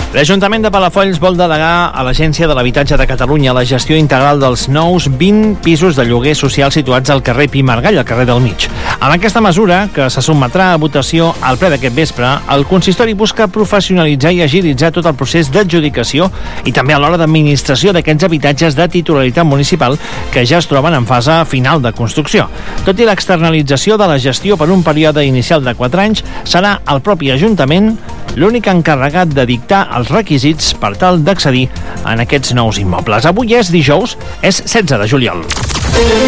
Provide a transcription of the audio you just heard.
L'Ajuntament de Palafolls vol delegar a l'Agència de l'Habitatge de Catalunya la gestió integral dels nous 20 pisos de lloguer social situats al carrer Pi Margall, al carrer del Mig. Amb aquesta mesura, que se sotmetrà a votació al ple d'aquest vespre, el consistori busca professionalitzar i agilitzar tot el procés d'adjudicació i també a l'hora d'administració d'aquests habitatges de titularitat municipal que ja es troben en fase final de construcció. Tot i l'externalització de la gestió per un període inicial de 4 anys, serà el propi Ajuntament l'únic encarregat de dictar els requisits per tal d'accedir en aquests nous immobles. Avui és dijous, és 16 de juliol.